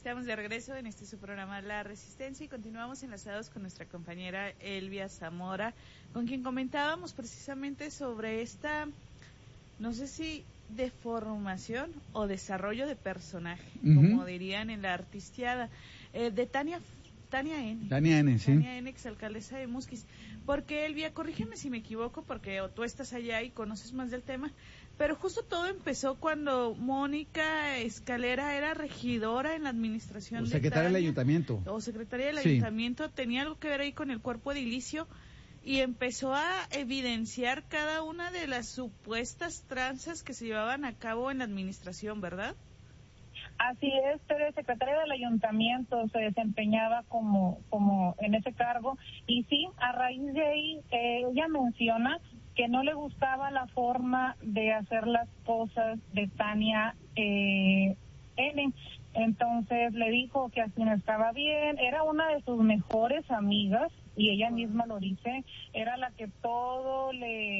Estamos de regreso en su programa La Resistencia y continuamos enlazados con nuestra compañera Elvia Zamora, con quien comentábamos precisamente sobre esta, no sé si deformación o desarrollo de personaje, como dirían en la artisteada, de Tania N. Sí. Tania N, exalcaldesa de Musquis. Porque, Elvia, corrígeme si me equivoco, porque tú estás allá y conoces más del tema, pero justo todo empezó cuando Mónica Escalera era regidora en la administración de secretaria Tania, del ayuntamiento. O secretaria del ayuntamiento, tenía algo que ver ahí con el cuerpo edilicio, y empezó a evidenciar cada una de las supuestas tranzas que se llevaban a cabo en la administración, ¿verdad? Así es, Tere, secretaria del ayuntamiento, se desempeñaba como en ese cargo, y sí, a raíz de ahí, ella menciona que no le gustaba la forma de hacer las cosas de Tania N. Entonces le dijo que así no estaba bien, era una de sus mejores amigas, y ella misma lo dice, era la que todo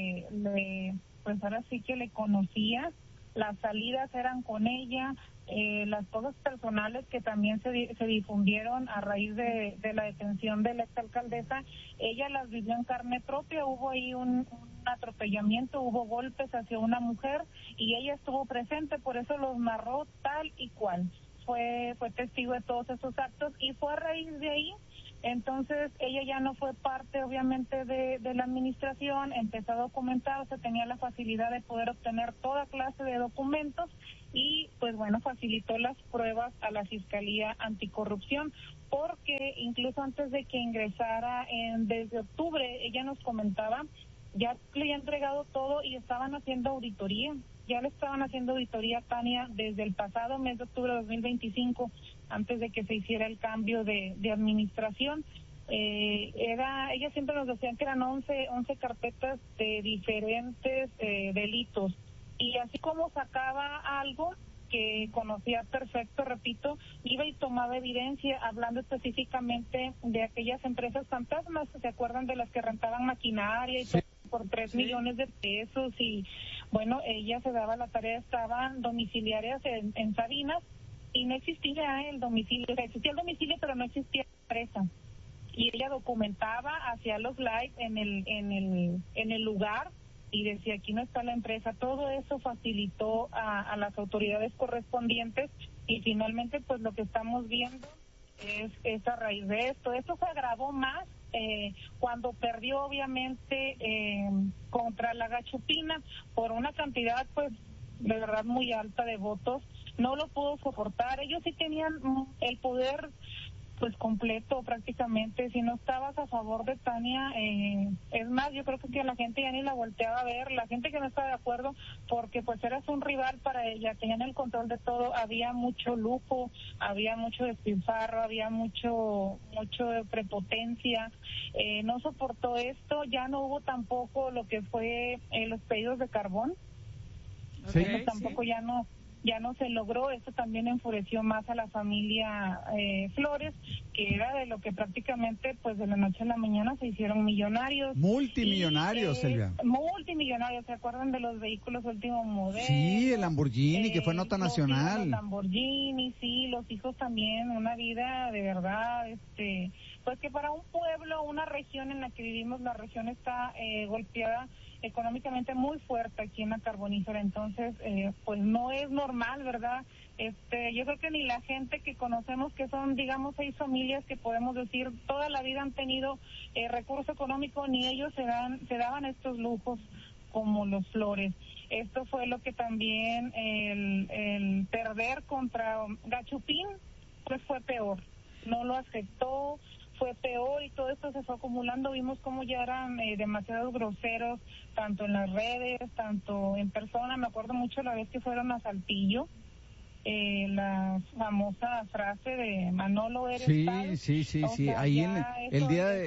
pues ahora sí que le conocía, las salidas eran con ella, las cosas personales que también se difundieron a raíz de la detención de la exalcaldesa, ella las vivió en carne propia. Hubo ahí un atropellamiento, hubo golpes hacia una mujer y ella estuvo presente, por eso los narró tal y cual. Fue testigo de todos esos actos y fue a raíz de ahí. Entonces ella ya no fue parte obviamente de la administración, empezó a documentarse, tenía la facilidad de poder obtener toda clase de documentos y pues bueno, facilitó las pruebas a la Fiscalía Anticorrupción, porque incluso antes de que ingresara desde octubre, ella nos comentaba, ya le había entregado todo y estaban haciendo auditoría. Ya le estaban haciendo auditoría a Tania desde el pasado mes de octubre de 2025, antes de que se hiciera el cambio de administración. Ella siempre nos decían que eran 11 carpetas de diferentes delitos. Y así como sacaba algo que conocía perfecto, repito, iba y tomaba evidencia, hablando específicamente de aquellas empresas fantasmas, ¿se acuerdan de las que rentaban maquinaria y todo por 3 millones de pesos? Y bueno, ella se daba la tarea, estaban domiciliarias en Sabinas y no existía el domicilio, o sea, existía el domicilio pero no existía la empresa. Y ella documentaba, hacía los live en el lugar y decía, aquí no está la empresa. Todo eso facilitó a las autoridades correspondientes y finalmente pues lo que estamos viendo es a raíz de esto. Esto se agravó más cuando perdió obviamente contra la Gachupina por una cantidad pues de verdad muy alta de votos. No lo pudo soportar. Ellos sí tenían el poder pues completo prácticamente. Si no estabas a favor de Tania, es más, yo creo que la gente ya ni la volteaba a ver, la gente que no estaba de acuerdo, porque pues eras un rival para ella, tenían el control de todo, había mucho lujo, había mucho despilfarro, había mucho prepotencia, no soportó esto, ya no hubo tampoco lo que fue los pedidos de carbón, eso tampoco ya no se logró. Esto también enfureció más a la familia Flores, que era de lo que prácticamente pues de la noche a la mañana se hicieron millonarios. Multimillonarios, Elvia. Multimillonarios, ¿se acuerdan de los vehículos último modelo? Sí, el Lamborghini, que fue nota nacional. Los Lamborghini, sí, los hijos también, una vida de verdad, pues que para un pueblo, una región en la que vivimos, la región está golpeada económicamente muy fuerte aquí en la carbonífera, entonces pues no es normal, ¿verdad? Yo creo que ni la gente que conocemos, que son digamos 6 familias que podemos decir toda la vida han tenido recurso económico, ni ellos se daban estos lujos como los Flores. Esto fue lo que también el perder contra Gachupín pues fue peor, no lo aceptó, fue peor y todo esto se fue acumulando. Vimos cómo ya eran demasiados groseros, tanto en las redes, tanto en persona. Me acuerdo mucho la vez que fueron a Saltillo, la famosa frase de Manolo eres tal. Sí, ahí el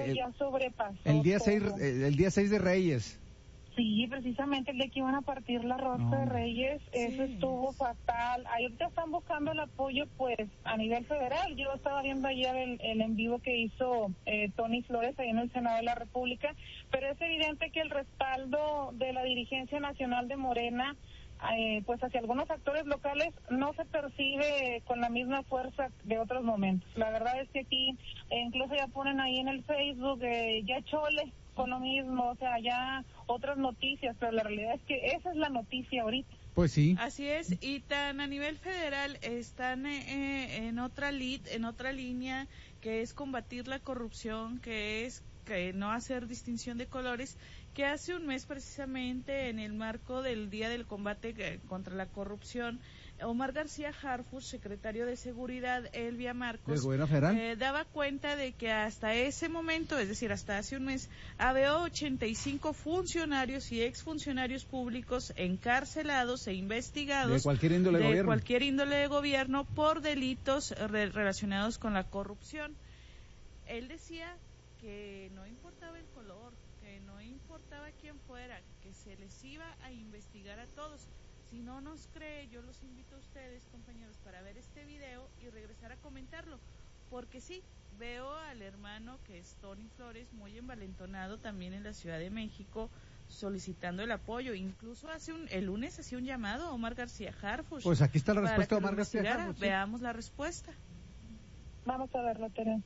día 6 de Reyes. Sí, precisamente el día que iban a partir la rosca de Reyes, eso estuvo fatal. Ahorita están buscando el apoyo pues a nivel federal. Yo estaba viendo ayer el en vivo que hizo Tony Flores ahí en el Senado de la República, pero es evidente que el respaldo de la dirigencia nacional de Morena pues hacia algunos actores locales no se percibe con la misma fuerza de otros momentos. La verdad es que aquí incluso ya ponen ahí en el Facebook ya chole con lo mismo, o sea, ya otras noticias, pero la realidad es que esa es la noticia ahorita. Pues sí. Así es, y tan a nivel federal están en otra línea, que es combatir la corrupción, que es que no hacer distinción de colores, que hace un mes precisamente en el marco del Día del Combate contra la Corrupción, Omar García Harfuch, secretario de Seguridad, Elvia Marcos, ¿del gobierno federal? Daba cuenta de que hasta ese momento, es decir, hasta hace un mes, había 85 funcionarios y exfuncionarios públicos encarcelados e investigados de cualquier índole de gobierno por delitos relacionados con la corrupción. Él decía que no importaba el color, que no importaba quién fuera, que se les iba a investigar a todos. Si no nos cree, yo los invito a ustedes, compañeros, para ver este video y regresar a comentarlo, porque sí, veo al hermano, que es Tony Flores, muy envalentonado también en la Ciudad de México, solicitando el apoyo. Incluso el lunes hacía un llamado a Omar García Harfuch. Pues aquí está la respuesta de Omar García Harfuch. Veamos la respuesta. Vamos a verlo, Teresa.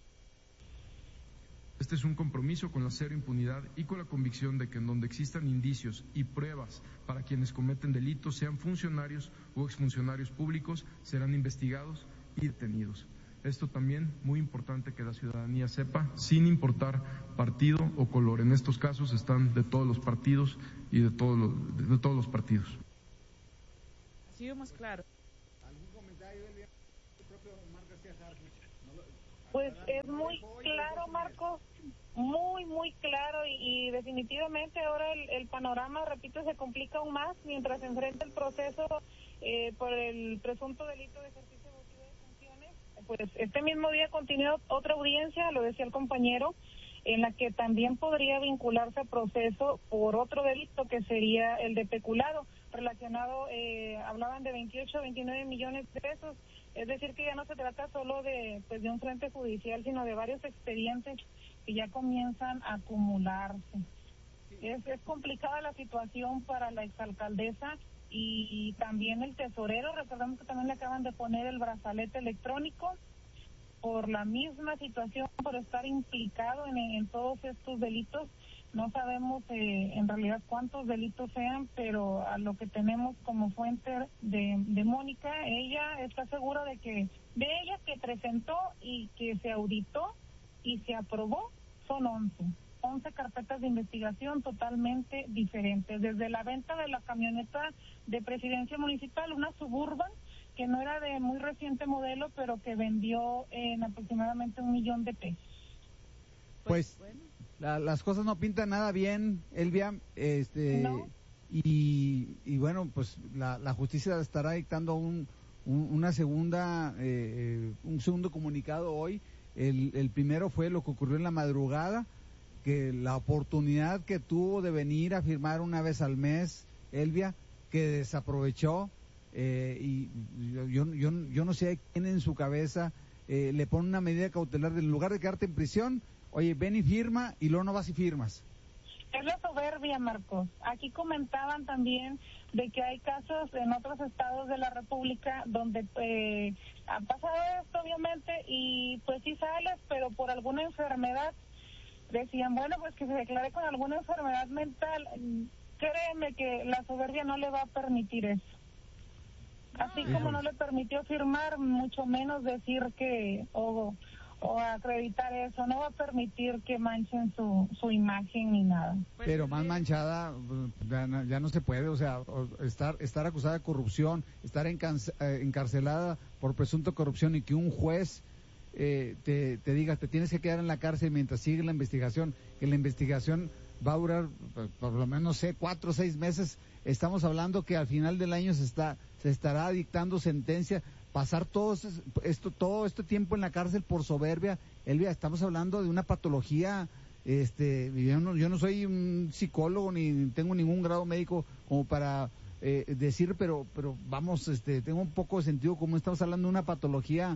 Este es un compromiso con la cero impunidad y con la convicción de que en donde existan indicios y pruebas para quienes cometen delitos, sean funcionarios o exfuncionarios públicos, serán investigados y detenidos. Esto también muy importante que la ciudadanía sepa, sin importar partido o color. En estos casos están de todos los partidos y de todos los partidos. Así vemos claro. ¿Algún comentario del propio Omar García Harfuch? Pues es muy claro, Marcos, muy claro, y definitivamente ahora el panorama, repito, se complica aún más mientras se enfrenta el proceso por el presunto delito de ejercicio abusivo de funciones. Pues este mismo día continúa otra audiencia, lo decía el compañero, en la que también podría vincularse a proceso por otro delito que sería el de peculado, relacionado, hablaban de 28 o 29 millones de pesos. Es decir, que ya no se trata solo de un frente judicial, sino de varios expedientes que ya comienzan a acumularse. Es complicada la situación para la exalcaldesa y también el tesorero. Recordamos que también le acaban de poner el brazalete electrónico por la misma situación, por estar implicado en todos estos delitos. No sabemos en realidad cuántos delitos sean, pero a lo que tenemos como fuente de Mónica, ella está segura de que de ella que presentó y que se auditó y se aprobó son 11 carpetas de investigación totalmente diferentes, desde la venta de la camioneta de Presidencia Municipal, una Suburban que no era de muy reciente modelo, pero que vendió en aproximadamente $1 millón de pesos. Pues bueno. Las cosas no pintan nada bien, Elvia, no. y bueno, pues la justicia estará dictando un segundo comunicado hoy. El primero fue lo que ocurrió en la madrugada, que la oportunidad que tuvo de venir a firmar una vez al mes, Elvia, que desaprovechó, y yo no sé quién en su cabeza le pone una medida cautelar, en lugar de quedarte en prisión. Oye, ven y firma, y luego no vas y firmas. Es la soberbia, Marcos. Aquí comentaban también de que hay casos en otros estados de la República donde ha pasado esto, obviamente, y pues sí sales, pero por alguna enfermedad. Decían, bueno, pues que se declare con alguna enfermedad mental. Créeme que la soberbia no le va a permitir eso. Así como no le permitió firmar, mucho menos decir que... o acreditar eso, no va a permitir que manchen su imagen ni nada. Pero más manchada ya no se puede, o sea, estar acusada de corrupción, estar encarcelada por presunto corrupción y que un juez te diga, te tienes que quedar en la cárcel mientras sigue la investigación, que la investigación va a durar por lo menos 4 o 6 meses. Estamos hablando que al final del año se estará dictando sentencia. Pasar todo este tiempo en la cárcel por soberbia, Elvia, estamos hablando de una patología. Yo no soy un psicólogo ni tengo ningún grado médico como para decir, pero vamos, tengo un poco de sentido común. Estamos hablando de una patología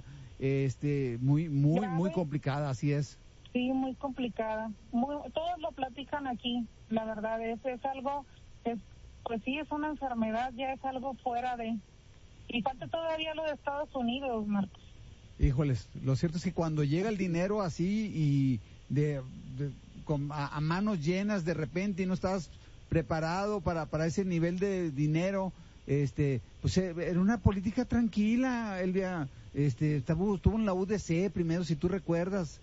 muy complicada, así es. Sí, muy complicada. Todos lo platican aquí, la verdad, es algo pues sí, es una enfermedad, ya es algo fuera de... Y falta todavía lo de Estados Unidos, Marcos. Híjoles, lo cierto es que cuando llega el dinero así y a manos llenas de repente y no estás preparado para ese nivel de dinero, pues era una política tranquila, Elvia, estuvo en la UDC primero, si tú recuerdas,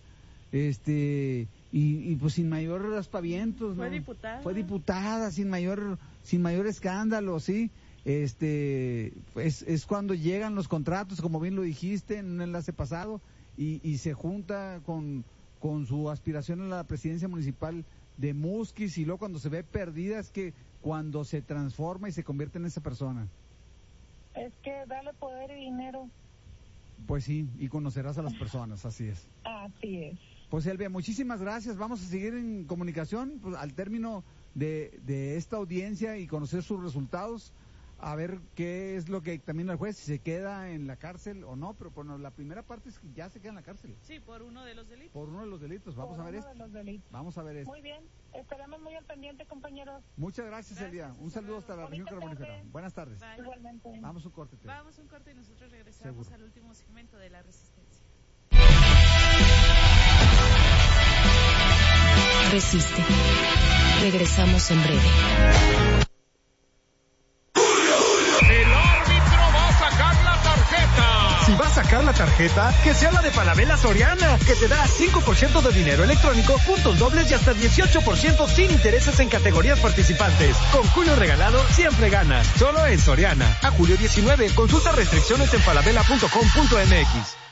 y pues sin mayor aspavientos, Fue ¿no? diputada. Fue diputada sin mayor escándalo, sí. Es cuando llegan los contratos, como bien lo dijiste en un enlace pasado, y se junta con su aspiración a la presidencia municipal de Musquis, y luego cuando se ve perdida es que cuando se transforma y se convierte en esa persona. Es que dale poder y dinero. Pues sí, y conocerás a las personas, así es. Así es. Pues Elvia, muchísimas gracias, vamos a seguir en comunicación, pues, al término de esta audiencia y conocer sus resultados, a ver qué es lo que también el juez, si se queda en la cárcel o no, pero bueno, la primera parte es que ya se queda en la cárcel. Sí, por uno de los delitos. Por uno de los delitos, vamos a ver esto. Vamos a ver esto. Muy bien, estaremos muy al pendiente, compañeros. Muchas gracias, Elvia. Un saludo hasta la región carbonífera. Buenas tardes. Bye. Igualmente. Vamos a un corte. Vamos a un corte y nosotros regresamos Seguro. al último segmento de La Resistencia. Resiste. Regresamos en breve. El árbitro va a sacar la tarjeta. Si va a sacar la tarjeta, que sea la de Falabella Soriana, que te da 5% de dinero electrónico, puntos dobles y hasta 18% sin intereses en categorías participantes. Con Julio Regalado siempre ganas. Solo en Soriana. A julio 19. Consulta restricciones en falabella.com.mx.